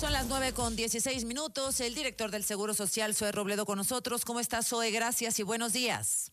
Son las 9:16. El director del Seguro Social, Zoe Robledo, con nosotros. ¿Cómo estás, Zoe? Gracias y buenos días.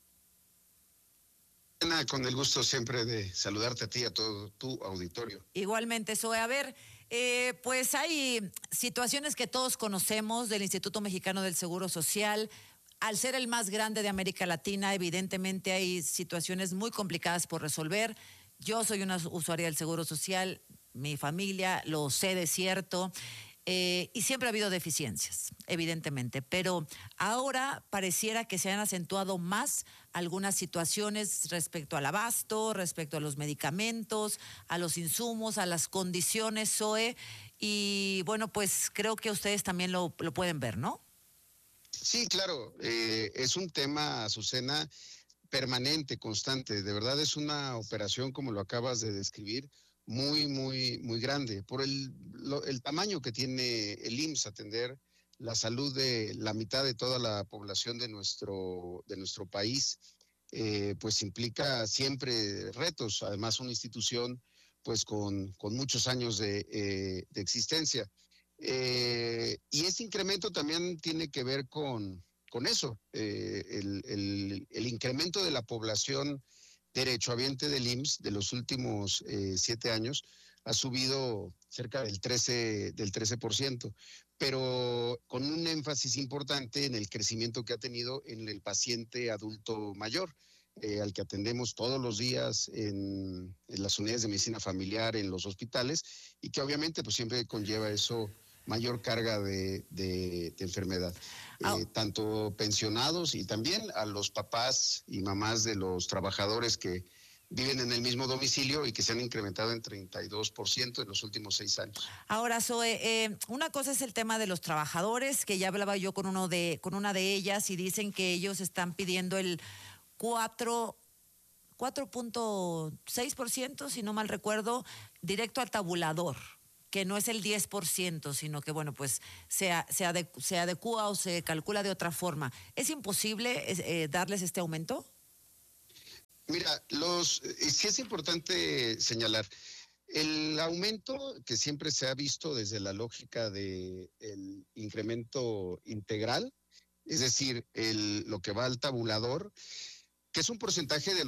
Con el gusto siempre de saludarte a ti y a todo tu auditorio. Igualmente, Zoe. A ver, pues hay situaciones que todos conocemos del Instituto Mexicano del Seguro Social. Al ser el más grande de América Latina, evidentemente hay situaciones muy complicadas por resolver. Yo soy una usuaria del Seguro Social, mi familia lo sé de cierto. Y siempre ha habido deficiencias, evidentemente, pero ahora pareciera que se han acentuado más algunas situaciones respecto al abasto, respecto a los medicamentos, a los insumos, a las condiciones, Zoe, y bueno, pues creo que ustedes también lo pueden ver, ¿no? Sí, claro, es un tema, Azucena, permanente, constante. De verdad es una operación, como lo acabas de describir, muy grande. Por el tamaño que tiene el IMSS, atender la salud de la mitad de toda la población de nuestro país, pues implica siempre retos. Además, una institución pues con muchos años de existencia. Y este incremento también tiene que ver con eso, el incremento de la población derechohabiente del IMSS de los últimos 7 años ha subido cerca del 13%, pero con un énfasis importante en el crecimiento que ha tenido en el paciente adulto mayor, al que atendemos todos los días en las unidades de medicina familiar, en los hospitales, y que obviamente pues siempre conlleva eso mayor carga de enfermedad. Tanto pensionados y también a los papás y mamás de los trabajadores que viven en el mismo domicilio y que se han incrementado en 32% en los últimos 6 años. Ahora, Zoe, una cosa es el tema de los trabajadores, que ya hablaba yo con una de ellas y dicen que ellos están pidiendo el 4.6%, si no mal recuerdo, directo al tabulador, que no es el 10%, sino que, bueno, pues se adecúa o se calcula de otra forma. ¿Es imposible darles este aumento? Mira, sí es importante señalar, el aumento que siempre se ha visto desde la lógica del incremento integral, es decir, lo que va al tabulador, que es un porcentaje de